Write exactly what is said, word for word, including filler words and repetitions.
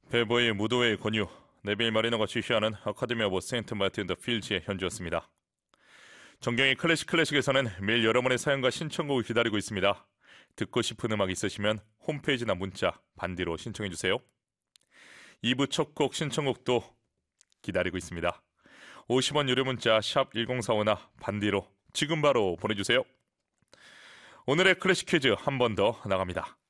벨보이 무도회의 권유, 네빌 마리너가 지휘하는 아카데미 오브 세인트 마틴 더 필즈의 현주였습니다. 정경희 클래식 클래식에서는 매일 여러분의 사연과 신청곡을 기다리고 있습니다. 듣고 싶은 음악 있으시면 홈페이지나 문자 반디로 신청해주세요. 이 부 첫 곡 신청곡도 기다리고 있습니다. 오십 원 유료 문자 샵 일공사오나 반디로 지금 바로 보내주세요. 오늘의 클래식 퀴즈 한 번 더 나갑니다.